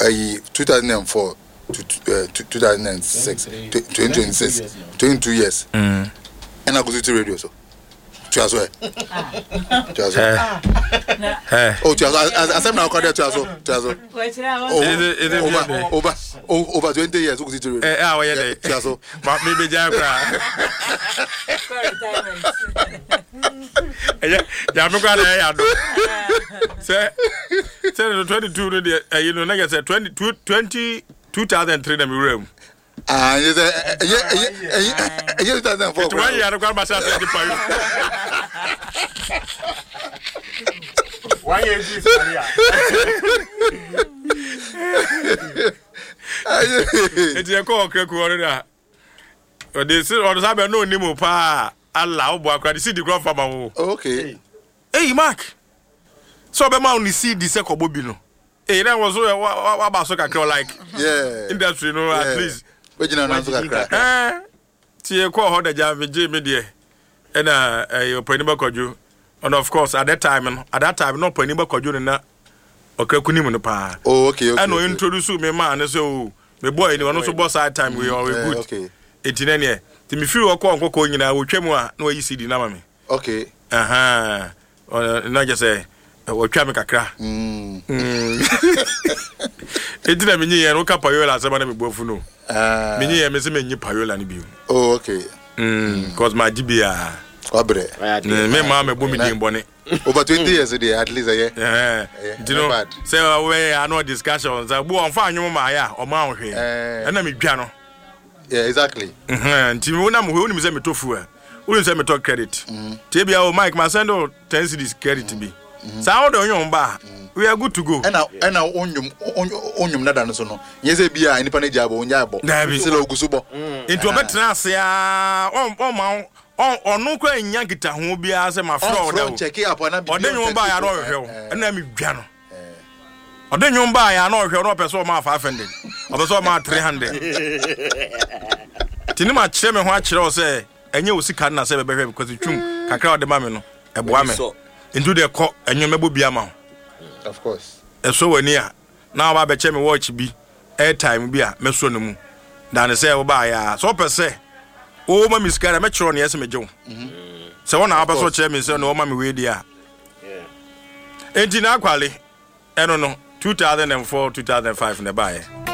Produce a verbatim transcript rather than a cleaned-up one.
uh, two thousand four to uh, two thousand six, twenty twenty-six, twenty-two years. Mm. And I go to the radio so. Chazo. Chazo. Oh, Chazo. As I'm now calling Chazo. Chazo. Over over over twenty years. Go to the radio. Eh, ah, where they? Chazo. But maybe Jabra. Yeah, I'm going to say, say twenty-two. You know, like I said, twenty twenty two thousand three. Them room. Ah, yes, yeah, yeah, yeah, yeah, two thousand four. Why you are going to say why is this Maria? It's a call, Crecorina. They say, or the Sabbath no name pa allow Boaka to see the graph from our. Okay. Hey, Mark. So, the man, you see the second bobino. Hey, that was what about soccer like? Yeah. Industry, no, at least. But you know, I'm going to cry. Eh, see, a call the Jam V J media. And uh, your Penny Bacoju. And of course, at that time, at that time, no Penny Bacoju in that. Okay, couldn't even pa. Oh, okay, okay. I know introduce me, man, so the boy, anyone also boss side time, we are good. Okay. It's in any. To me, few or call going in, I will check more. No, you see the name. Okay. Uh huh. Or not just say, or Chamaka cra. Hmm. It didn't mean you look up Payola, somebody both know. Ah. Many a missing you Payola and you. Oh, okay. Hmm. Cause my G B R. Obre. Me mama booming in bonnet. Over twenty years a day, at least a year. Yeah. Do you know? Say away, I know discussions. I will find you, Maya, or Mount here. And I'm a piano. Yeah, exactly. And Timona, who only send me tofu. Who send me talk credit. Tibia, Mike, my son, tends this credit to be. Sound on your bar. We are good to go. And now, and now, on you, on you, not so. Yes, a beer, any panny jab on Yabo. There is a logo. Into a better say, oh, oh, mount. Oh, no, crying Yankita who will be as a my friend. Check it up on a or then you buy a royal and then me piano. Or then you buy a no, you're not a so my five hundred. Or so my three hundred. Tinima Chairman watch or say, and you see Canna say because you can crowd the mammy, a boy, into their court and you may be a man. Of course. And so near now, I bet Chairman watch be airtime be a mesonum. Then say, oh, buy a so per se. Oh, my Miss Cara, Metro, yes, me Joe. So one hour so chairman, so no, mammy, we dear. Eighteen, I quality, I don't know, two thousand four, two thousand five in the buyer.